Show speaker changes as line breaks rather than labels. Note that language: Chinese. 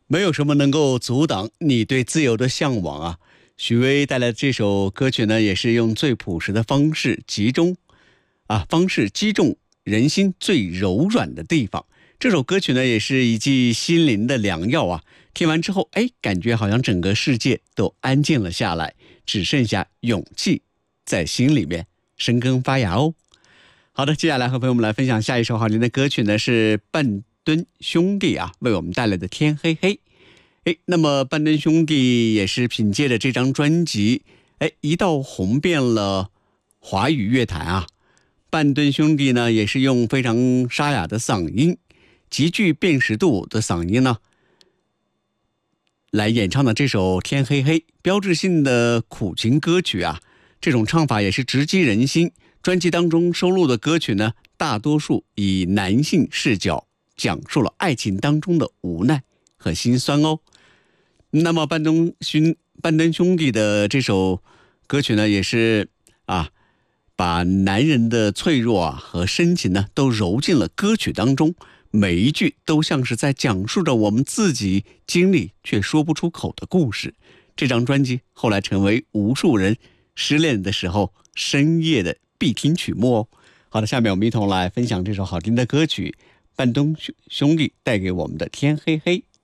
没有什么能够阻挡你对自由的向往啊！许巍带来的这首歌曲呢，也是用最朴实的方式击中人心最柔软的地方。这首歌曲呢，也是一剂心灵的良药啊！听完之后，感觉好像整个世界都安静了下来，只剩下勇气在心里面生根发芽哦。好的，接下来和朋友们来分享下一首好听的歌曲呢，是半吨兄弟啊为我们带来的天黑黑。那么半吨兄弟也是凭借着这张专辑一道红遍了华语乐坛啊。半吨兄弟呢也是用非常沙哑的嗓音，极具辨识度的嗓音呢来演唱的这首天黑黑，标志性的苦情歌曲啊。这种唱法也是直击人心。专辑当中收录的歌曲呢，大多数以男性视角讲述了爱情当中的无奈和心酸哦。那么半吨兄弟的这首歌曲呢，也是把男人的脆弱和深情呢都揉进了歌曲当中，每一句都像是在讲述着我们自己经历却说不出口的故事。这张专辑后来成为无数人失恋的时候深夜的必听曲目哦。好的，下面我们一同来分享这首好听的歌曲，半吨兄弟带给我们的天黑黑。